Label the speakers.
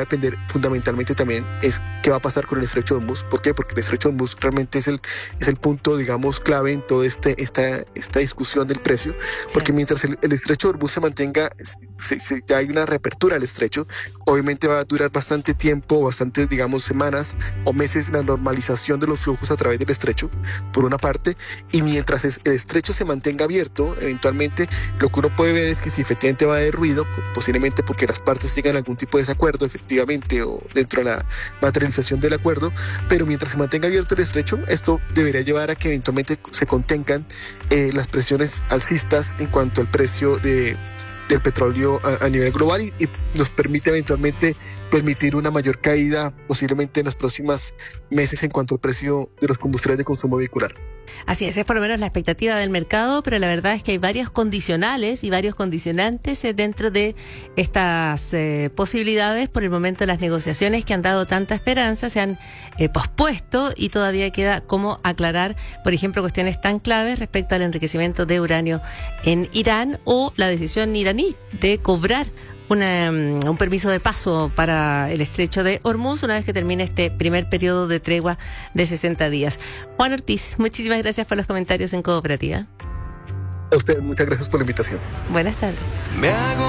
Speaker 1: depender fundamentalmente también es qué va a pasar con el estrecho de Hormuz. ¿Por qué? Porque el estrecho de Hormuz realmente es el punto, digamos, clave en toda esta discusión del precio, porque mientras el estrecho de Hormuz se mantenga, ya hay una reapertura del estrecho, obviamente va a durar bastante tiempo, bastantes, digamos, semanas o meses la normalización de los flujos a través del estrecho, por una parte, y mientras el estrecho se mantenga abierto, eventualmente lo que uno puede ver es que si efectivamente va a haber ruido, posiblemente porque las partes tengan algún tipo de desacuerdo, efectivamente, o dentro de la materialización del acuerdo, pero mientras se mantenga abierto el estrecho, esto debería llevar a que eventualmente se contengan las presiones alcistas en cuanto al precio del petróleo a nivel global y nos permite eventualmente permitir una mayor caída posiblemente en los próximos meses en cuanto al precio de los combustibles de consumo vehicular.
Speaker 2: Así es por lo menos la expectativa del mercado, pero la verdad es que hay varios condicionales y varios condicionantes dentro de estas posibilidades. Por el momento las negociaciones que han dado tanta esperanza se han pospuesto y todavía queda como aclarar, por ejemplo, cuestiones tan claves respecto al enriquecimiento de uranio en Irán o la decisión iraní de cobrar un permiso de paso para el estrecho de Hormuz una vez que termine este primer periodo de tregua de 60 días. Juan Ortiz, muchísimas gracias por los comentarios en Cooperativa.
Speaker 1: A ustedes, muchas gracias por la invitación.
Speaker 2: Buenas tardes.